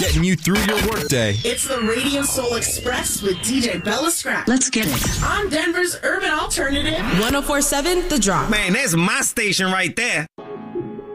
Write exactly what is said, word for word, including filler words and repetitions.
getting you through your workday. It's the Radio Soul Express with D J Bella Scrap. Let's get it. On Denver's Urban Alternative. one oh four point seven The Drop. Man, that's my station right there.